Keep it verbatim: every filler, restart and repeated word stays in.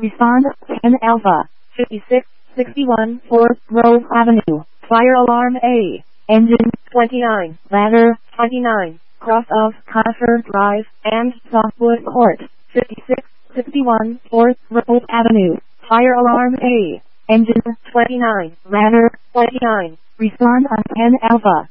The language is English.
Respond, ten Alpha, fifty-six, sixty-one, Fort Grove Avenue, Fire Alarm A, Engine, twenty-nine, Ladder, twenty-nine, Cross of Coffer Drive, and Softwood Court, fifty-six, sixty-one, Fort Grove Avenue, Fire Alarm A, Engine, twenty-nine, Ladder, twenty-nine, Respond on ten Alpha.